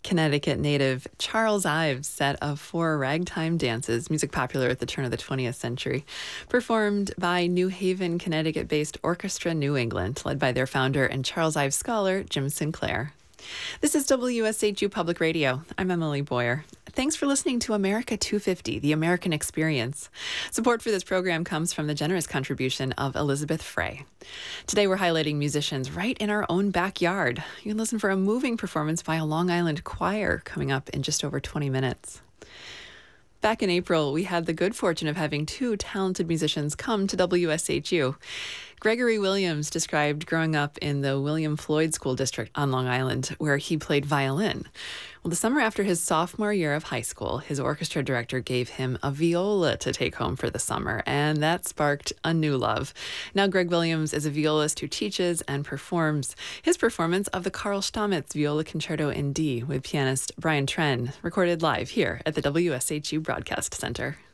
Connecticut native Charles Ives' set of 4 ragtime dances, music popular at the turn of the 20th century, performed by New Haven, Connecticut-based Orchestra New England, led by their founder and Charles Ives scholar, Jim Sinclair. This is WSHU Public Radio. I'm Emily Boyer. Thanks for listening to America 250, The American Experience. Support for this program comes from the generous contribution of Elizabeth Frey. Today we're highlighting musicians right in our own backyard. You can listen for a moving performance by a Long Island choir coming up in just over 20 minutes. Back in April, we had the good fortune of having 2 talented musicians come to WSHU. Gregory Williams described growing up in the William Floyd School District on Long Island, where he played violin. Well, the summer after his sophomore year of high school, his orchestra director gave him a viola to take home for the summer, and that sparked a new love. Now Greg Williams is a violist who teaches and performs. His performance of the Carl Stamitz Viola Concerto in D with pianist Brian Tren, recorded live here at the WSHU Broadcast Center.